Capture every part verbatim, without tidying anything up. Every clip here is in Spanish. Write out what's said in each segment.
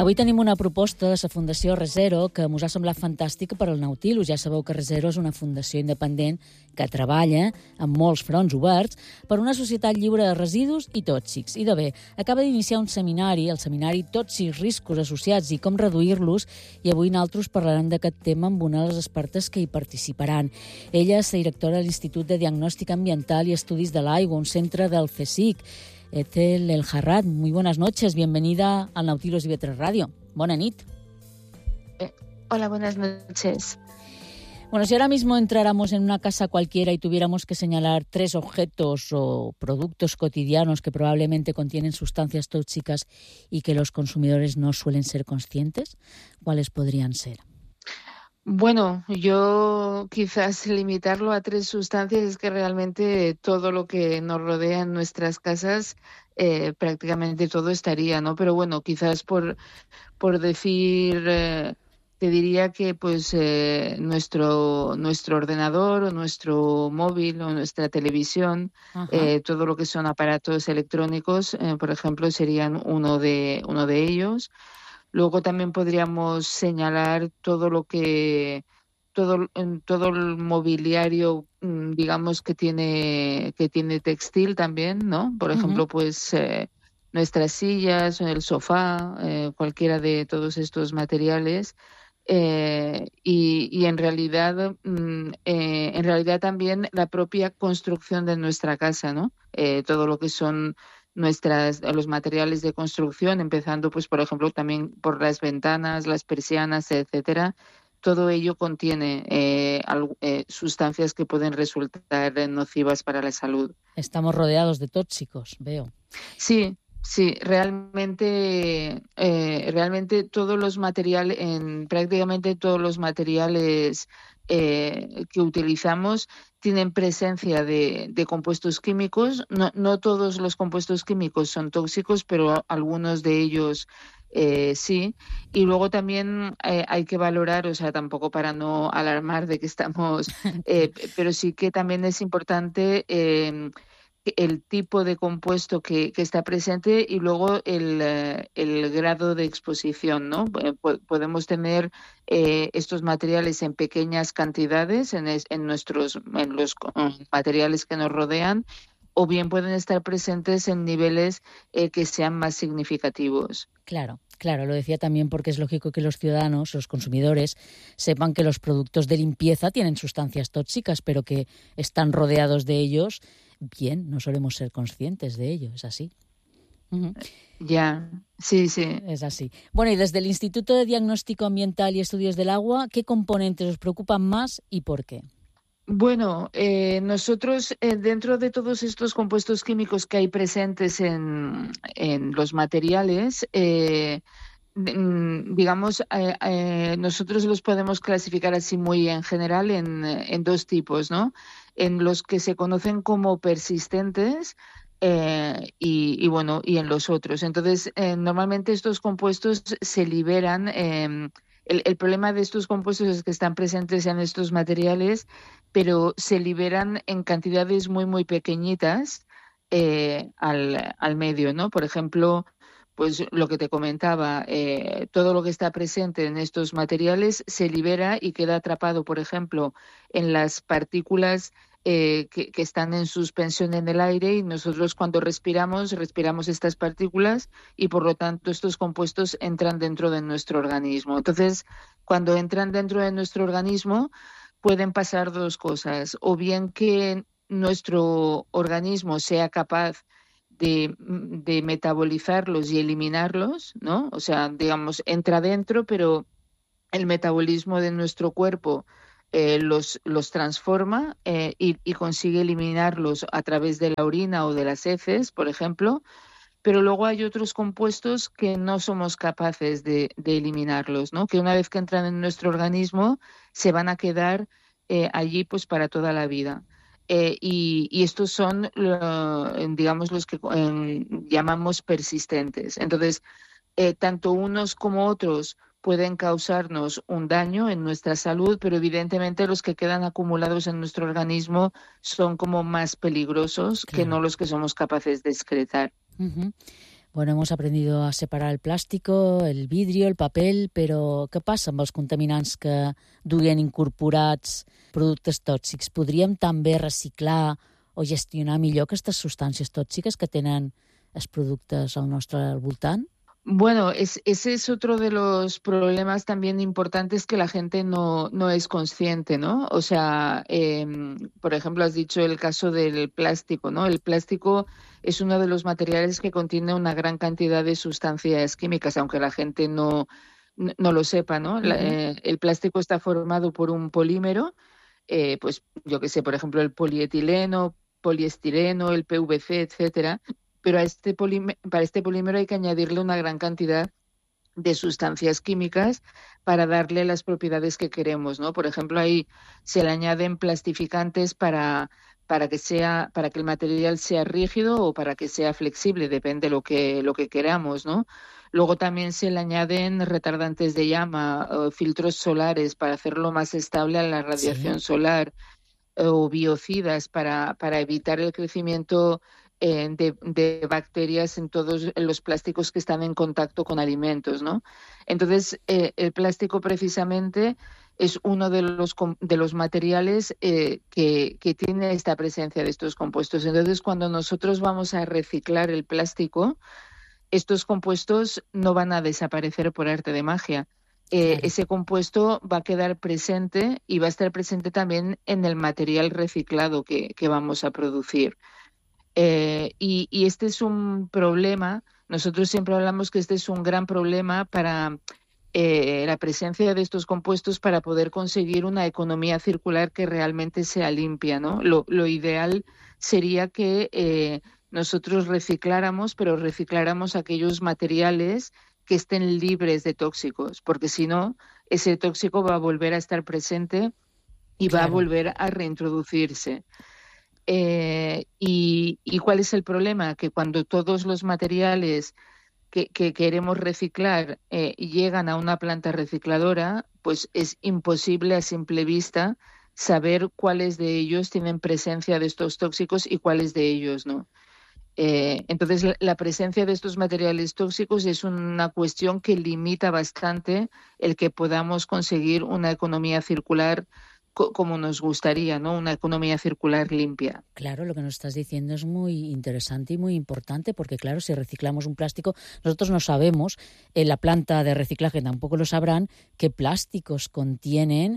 Avui tenim una proposta de la Fundació ReZero que ens ha semblat fantàstica per al Nautilus. Ja sabeu que ReZero és una fundació independent que treballa amb molts fronts oberts per una societat lliure de residus i tòxics. I de bé, acaba d'iniciar un seminari, el seminari Tòxics, riscos associats i com reduir-los, i avui nosaltres parlarem d'aquest tema amb una de les expertes que hi participaran. Ella és la directora de l'Institut de Diagnòstic Ambiental i Estudis de l'Aigua, un centre del CSIC. Ethel El Harrat, muy buenas noches, bienvenida al Nautilus I V tres Radio. Buena nit. Eh, hola, buenas noches. Bueno, si ahora mismo entráramos en una casa cualquiera y tuviéramos que señalar tres objetos o productos cotidianos que probablemente contienen sustancias tóxicas y que los consumidores no suelen ser conscientes, ¿cuáles podrían ser? Bueno, yo quizás limitarlo a tres sustancias es que realmente todo lo que nos rodea en nuestras casas, eh, prácticamente todo estaría, ¿no? Pero bueno, quizás por, por decir, eh, te diría que pues eh, nuestro, nuestro ordenador o nuestro móvil o nuestra televisión, eh, todo lo que son aparatos electrónicos, eh, por ejemplo, serían uno de, uno de ellos. Luego también podríamos señalar todo lo que todo todo el mobiliario, digamos, que tiene que tiene textil también, ¿no? Por ejemplo, uh-huh. pues eh, nuestras sillas, el sofá, eh, cualquiera de todos estos materiales. Eh, y, y en realidad eh, en realidad también la propia construcción de nuestra casa, ¿no? Eh, todo lo que son nuestras los materiales de construcción, empezando pues por ejemplo también por las ventanas, las persianas, etcétera. Todo ello contiene eh, algo, eh, sustancias que pueden resultar nocivas para la salud. Estamos rodeados de tóxicos, veo. Sí, sí, realmente, eh, realmente todos los materiales, en prácticamente todos los materiales eh, que utilizamos tienen presencia de, de compuestos químicos. No, no todos los compuestos químicos son tóxicos, pero algunos de ellos eh, sí. Y luego también eh, hay que valorar, o sea, tampoco para no alarmar de que estamos, eh, pero sí que también es importante eh, el tipo de compuesto que, que está presente y luego el, el grado de exposición, ¿no? Podemos tener eh, estos materiales en pequeñas cantidades en, es, en nuestros en los materiales que nos rodean, o bien pueden estar presentes en niveles eh, que sean más significativos. Claro, claro, lo decía también porque es lógico que los ciudadanos, los consumidores, sepan que los productos de limpieza tienen sustancias tóxicas, pero que están rodeados de ellos. Bien, no solemos ser conscientes de ello, es así. Uh-huh. Ya, sí, sí. Es así. Bueno, y desde el Instituto de Diagnóstico Ambiental y Estudios del Agua, ¿qué componentes os preocupan más y por qué? Bueno, eh, nosotros eh, dentro de todos estos compuestos químicos que hay presentes en, en los materiales, eh, digamos, eh, eh, nosotros los podemos clasificar así muy en general en, en dos tipos, ¿no? En los que se conocen como persistentes eh, y, y bueno, y en los otros. Entonces, eh, normalmente estos compuestos se liberan. Eh, el, el problema de estos compuestos es que están presentes en estos materiales, pero se liberan en cantidades muy, muy pequeñitas eh, al, al medio, ¿no? Por ejemplo, pues lo que te comentaba, eh, todo lo que está presente en estos materiales se libera y queda atrapado, por ejemplo, en las partículas eh, que, que están en suspensión en el aire, y nosotros cuando respiramos, respiramos estas partículas y por lo tanto estos compuestos entran dentro de nuestro organismo. Entonces, cuando entran dentro de nuestro organismo pueden pasar dos cosas, o bien que nuestro organismo sea capaz De, de metabolizarlos y eliminarlos, ¿no? O sea, digamos, entra dentro, pero el metabolismo de nuestro cuerpo eh, los, los transforma eh, y, y consigue eliminarlos a través de la orina o de las heces, por ejemplo, pero luego hay otros compuestos que no somos capaces de, de eliminarlos, ¿no? Que una vez que entran en nuestro organismo se van a quedar eh, allí pues para toda la vida. Eh, y, y estos son, uh, digamos, los que eh, llamamos persistentes. Entonces, eh, tanto unos como otros pueden causarnos un daño en nuestra salud, pero evidentemente los que quedan acumulados en nuestro organismo son como más peligrosos, claro, que no los que somos capaces de excretar. Uh-huh. Bueno, hemos aprendido a separar el plástico, el vidrio, el paper, però què passa amb els contaminants que duien incorporats productes tòxics? Podríem també reciclar o gestionar millor aquestes substàncies tòxiques que tenen els productes al nostre voltant? Bueno, es, ese es otro de los problemas también importantes que la gente no, no es consciente, ¿no? O sea, eh, por ejemplo, has dicho el caso del plástico, ¿no? El plástico es uno de los materiales que contiene una gran cantidad de sustancias químicas, aunque la gente no, no, no lo sepa, ¿no? La, Uh-huh. eh, el plástico está formado por un polímero, eh, pues yo qué sé, por ejemplo, el polietileno, poliestireno, el P V C, etcétera. Pero a este polímero, para este polímero hay que añadirle una gran cantidad de sustancias químicas para darle las propiedades que queremos, ¿no? Por ejemplo, ahí se le añaden plastificantes para, para que sea, para que el material sea rígido o para que sea flexible, depende lo que, lo que queramos, ¿no? Luego también se le añaden retardantes de llama o filtros solares para hacerlo más estable a la radiación Sí. solar, o biocidas para, para evitar el crecimiento eh, de, de bacterias en todos los plásticos que están en contacto con alimentos, ¿no? Entonces, eh, el plástico precisamente es uno de los, de los materiales eh, que, que tiene esta presencia de estos compuestos. Entonces, cuando nosotros vamos a reciclar el plástico, estos compuestos no van a desaparecer por arte de magia. Eh, Claro. ese compuesto va a quedar presente y va a estar presente también en el material reciclado que, que vamos a producir. Eh, y, y este es un problema, nosotros siempre hablamos que este es un gran problema para eh, la presencia de estos compuestos para poder conseguir una economía circular que realmente sea limpia, ¿no? Lo, lo ideal sería que eh, nosotros recicláramos, pero recicláramos aquellos materiales que estén libres de tóxicos, porque si no, ese tóxico va a volver a estar presente y va a Claro. volver a reintroducirse. Eh, y, ¿Y cuál es el problema? Que cuando todos los materiales que, que queremos reciclar eh, llegan a una planta recicladora, pues es imposible a simple vista saber cuáles de ellos tienen presencia de estos tóxicos y cuáles de ellos no. Eh, entonces, la, la presencia de estos materiales tóxicos es una cuestión que limita bastante el que podamos conseguir una economía circular co- como nos gustaría, ¿no? Una economía circular limpia. Claro, lo que nos estás diciendo es muy interesante y muy importante porque, claro, si reciclamos un plástico, nosotros no sabemos, en la planta de reciclaje tampoco lo sabrán, qué plásticos contienen,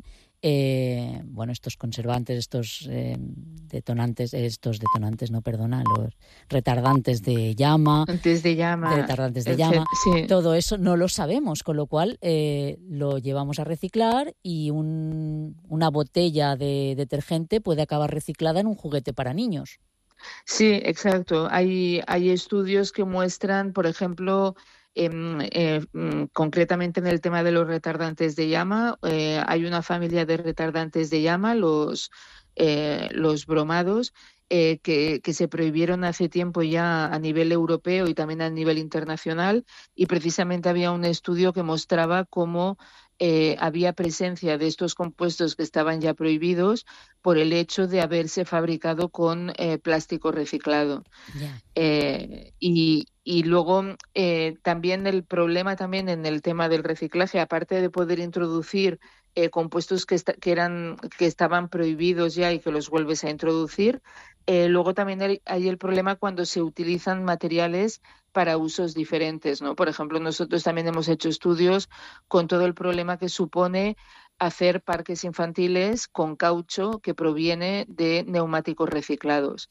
eh, bueno, estos conservantes, estos eh, detonantes, estos detonantes, no, perdona, los retardantes de llama, Antes de de llama, retardantes de llama, etcétera. Sí. todo eso no lo sabemos, con lo cual eh, lo llevamos a reciclar y un, una botella de detergente puede acabar reciclada en un juguete para niños. Sí, exacto. Hay, hay estudios que muestran, por ejemplo, em, eh, mm, concretamente en el tema de los retardantes de llama, eh, hay una familia de retardantes de llama, los, eh, los bromados, eh, que, que se prohibieron hace tiempo ya a nivel europeo y también a nivel internacional, y precisamente había un estudio que mostraba cómo eh, había presencia de estos compuestos que estaban ya prohibidos por el hecho de haberse fabricado con eh, plástico reciclado. Ya. Eh, y, y luego eh, también el problema también en el tema del reciclaje, aparte de poder introducir eh, compuestos que, esta, que, eran, que estaban prohibidos ya y que los vuelves a introducir, eh, luego también hay, hay el problema cuando se utilizan materiales para usos diferentes, ¿no? Por ejemplo, nosotros también hemos hecho estudios con todo el problema que supone hacer parques infantiles con caucho que proviene de neumáticos reciclados,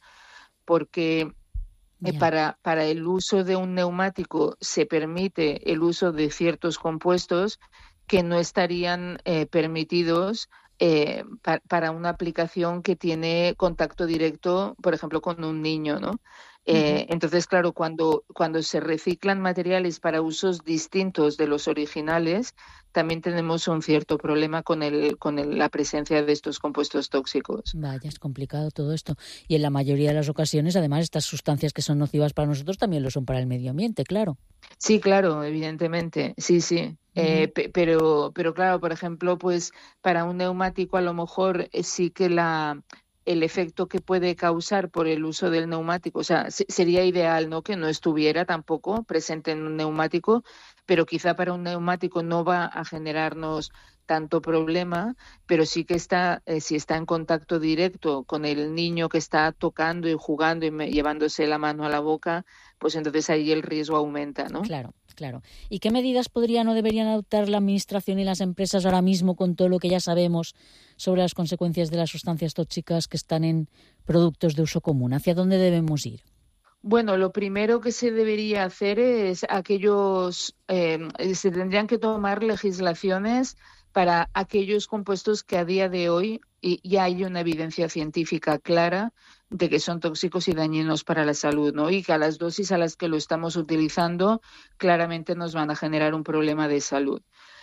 porque eh, Ya. para, para el uso de un neumático se permite el uso de ciertos compuestos que no estarían eh, permitidos eh, pa- para una aplicación que tiene contacto directo, por ejemplo, con un niño, ¿no? Ujú. Eh, entonces, claro, cuando, cuando se reciclan materiales para usos distintos de los originales, también tenemos un cierto problema con, el, con el- la presencia de estos compuestos tóxicos. Vaya, es complicado todo esto. Y en la mayoría de las ocasiones, además, estas sustancias que son nocivas para nosotros también lo son para el medio ambiente, claro. Sí, claro, evidentemente, sí, sí. Eh, Ujú. pe- pero, pero claro, por ejemplo, pues para un neumático a lo mejor eh, sí que la, el efecto que puede causar por el uso del neumático. O sea, sería ideal, ¿no?, que no estuviera tampoco presente en un neumático, pero quizá para un neumático no va a generarnos tanto problema, pero sí que está, eh, si está en contacto directo con el niño que está tocando y jugando y me, llevándose la mano a la boca, pues entonces ahí el riesgo aumenta, ¿no? Claro, claro. ¿Y qué medidas podrían o deberían adoptar la Administración y las empresas ahora mismo con todo lo que ya sabemos sobre las consecuencias de las sustancias tóxicas que están en productos de uso común? ¿Hacia dónde debemos ir? Bueno, lo primero que se debería hacer es aquellos, eh, se tendrían que tomar legislaciones para aquellos compuestos que a día de hoy ya hay una evidencia científica clara de que son tóxicos y dañinos para la salud, ¿no? Y que a las dosis a las que lo estamos utilizando claramente nos van a generar un problema de salud.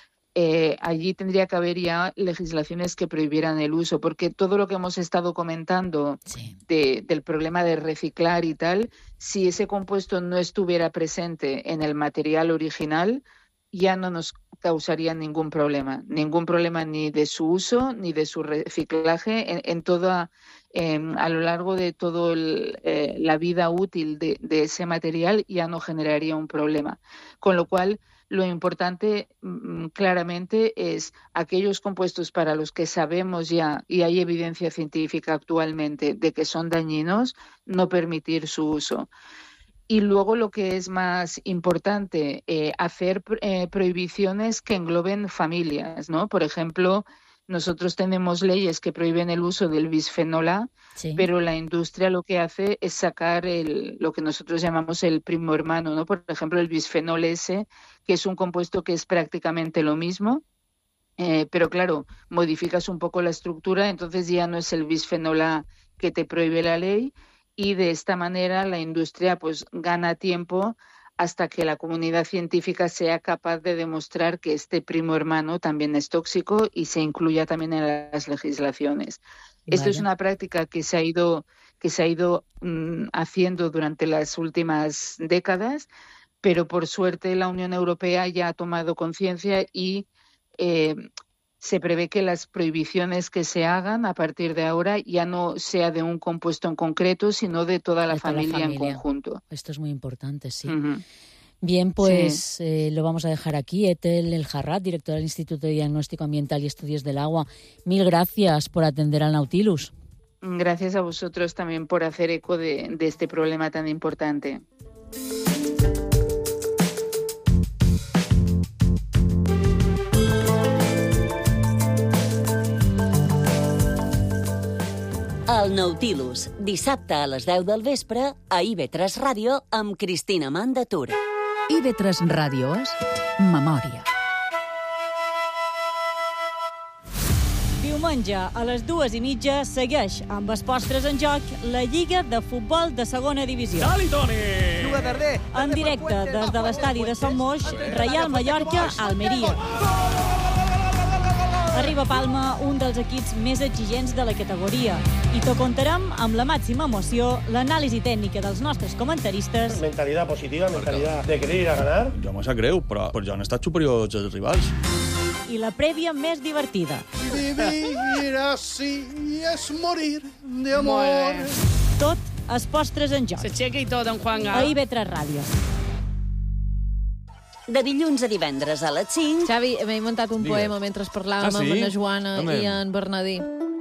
Eh, allí tendría que haber ya legislaciones que prohibieran el uso, porque todo lo que hemos estado comentando sí. de, del problema de reciclar y tal, si ese compuesto no estuviera presente en el material original, ya no nos causaría ningún problema, ningún problema ni de su uso ni de su reciclaje en, en toda, eh, a lo largo de toda eh, la vida útil de, de ese material ya no generaría un problema. Con lo cual, lo importante mm, claramente es aquellos compuestos para los que sabemos ya y hay evidencia científica actualmente de que son dañinos, no permitir su uso. Y luego lo que es más importante, eh, hacer eh, prohibiciones que engloben familias, ¿no? Por ejemplo, nosotros tenemos leyes que prohíben el uso del bisfenol A, sí. pero la industria lo que hace es sacar el, lo que nosotros llamamos el primo hermano, ¿no? Por ejemplo, el bisfenol S, que es un compuesto que es prácticamente lo mismo, eh, pero claro, modificas un poco la estructura, entonces ya no es el bisfenol A que te prohíbe la ley, y de esta manera la industria pues gana tiempo hasta que la comunidad científica sea capaz de demostrar que este primo hermano también es tóxico y se incluya también en las legislaciones. Vale. Esto es una práctica que se ha ido, que se ha ido mmm, haciendo durante las últimas décadas, pero por suerte la Unión Europea ya ha tomado conciencia y eh, se prevé que las prohibiciones que se hagan a partir de ahora ya no sea de un compuesto en concreto, sino de toda la, de toda familia, la familia en conjunto. Esto es muy importante, sí. Uh-huh. Bien, pues sí. eh, lo vamos a dejar aquí. Ethel El Jarrat, directora del Instituto de Diagnóstico Ambiental y Estudios del Agua. Mil gracias por atender al Nautilus. Gracias a vosotros también por hacer eco de, de este problema tan importante. El Nautilus, dissabte a les deu del vespre a I V tres Ràdio amb Cristina Mandatur. I V tres Ràdio és memòria. Diumenge a les dues i mitja segueix amb els postres en joc la Lliga de Futbol de Segona Divisió. Dali, Toni! En directe des de l'estadi de Sant Moix, Reial Mallorca, Almeria. Arriba a Palma un dels equips més exigents de la categoria i t'ho contarem amb la màxima emoció, l'anàlisi tècnica dels nostres comentaristes. Mentalitat positiva, mentalitat de querer ir a ganar. Jo me sap greu, però, però ja han estat superiors als rivals. I la prèvia més divertida. Vivir así es morir de amor. Tot els postres en joc. S'aixeca i tot, en Juan Gal. A I V tres Ràdio. De dilluns a divendres a les cinc... Xavi, m'he inventat un Digues. poema mentre parlàvem Ah, sí? amb la Joana Amén. i en Bernadí.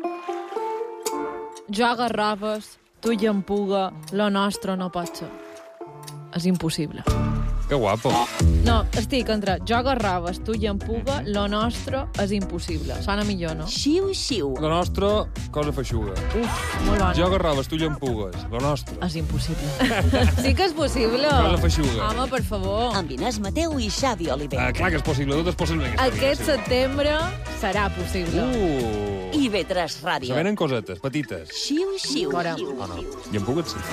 Joga robes, tu i en puga, lo nostre no pot ser. És impossible. Que guapo. No, estic entre joga robes, tu i en puga, lo nostre és impossible. Sona millor, no? Xiu, xiu. La nostra, cosa feixuga. Uf, molt bona. Joga robes, tu llampugues. La nostra. És impossible. Sí que és possible. Cosa feixuga. Home, per favor. Amb Inés Mateu i Xavi Oliver. Ah, clar que és possible, tot és possible. en aquesta Aquest vida, sí. setembre serà possible. Uh! I V tres Ràdio. Se venen cosetes, petites. Xiu, xiu. Fora. Oh, no. Llampugues, sí.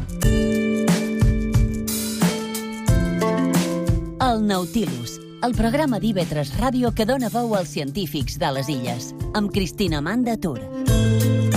El Nautilus, el programa d'I V tres Ràdio que dona veu als científics de les illes, amb Cristina Mandatur.